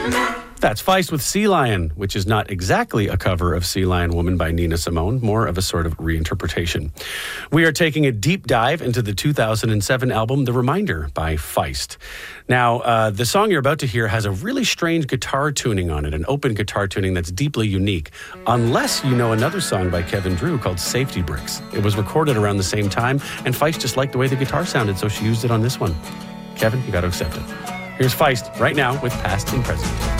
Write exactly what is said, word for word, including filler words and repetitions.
That's Feist with Sea Lion, which is not exactly a cover of Sea Lion Woman by Nina Simone, more of a sort of reinterpretation. We are taking a deep dive into the two thousand seven album, The Reminder by Feist. Now, uh, the song you're about to hear has a really strange guitar tuning on it, an open guitar tuning that's deeply unique, unless you know another song by Kevin Drew called Safety Bricks. It was recorded around the same time, and Feist just liked the way the guitar sounded, so she used it on this one. Kevin, you got to accept it. Here's Feist right now with Past and Present.